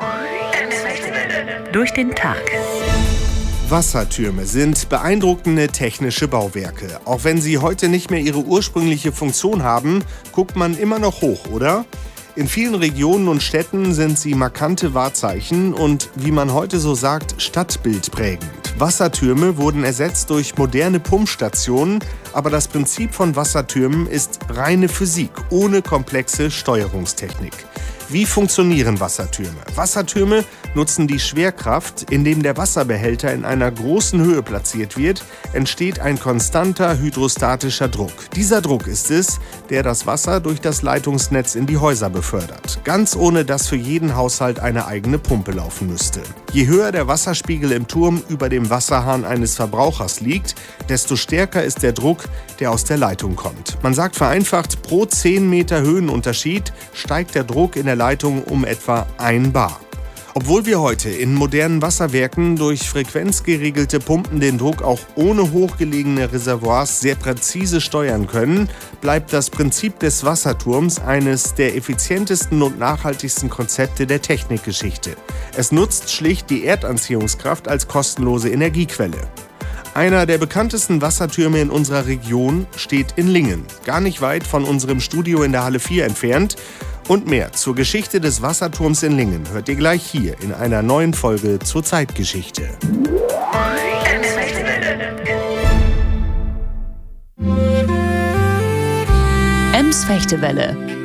Durch den Tag. Wassertürme sind beeindruckende technische Bauwerke. Auch wenn sie heute nicht mehr ihre ursprüngliche Funktion haben, guckt man immer noch hoch, oder? In vielen Regionen und Städten sind sie markante Wahrzeichen und, wie man heute so sagt, stadtbildprägend. Wassertürme wurden ersetzt durch moderne Pumpstationen, aber das Prinzip von Wassertürmen ist reine Physik, ohne komplexe Steuerungstechnik. Wie funktionieren Wassertürme? Wassertürme nutzen die Schwerkraft. Indem der Wasserbehälter in einer großen Höhe platziert wird, entsteht ein konstanter hydrostatischer Druck. Dieser Druck ist es, der das Wasser durch das Leitungsnetz in die Häuser befördert. Ganz ohne, dass für jeden Haushalt eine eigene Pumpe laufen müsste. Je höher der Wasserspiegel im Turm über dem Wasserhahn eines Verbrauchers liegt, desto stärker ist der Druck, der aus der Leitung kommt. Man sagt vereinfacht, pro 10 Meter Höhenunterschied steigt der Druck in der Leitung um etwa 1 bar. Obwohl wir heute in modernen Wasserwerken durch frequenzgeregelte Pumpen den Druck auch ohne hochgelegene Reservoirs sehr präzise steuern können, bleibt das Prinzip des Wasserturms eines der effizientesten und nachhaltigsten Konzepte der Technikgeschichte. Es nutzt schlicht die Erdanziehungskraft als kostenlose Energiequelle. Einer der bekanntesten Wassertürme in unserer Region steht in Lingen, gar nicht weit von unserem Studio in der Halle 4 entfernt. Und mehr zur Geschichte des Wasserturms in Lingen hört ihr gleich hier in einer neuen Folge zur Zeitgeschichte. Ems Fechtewelle.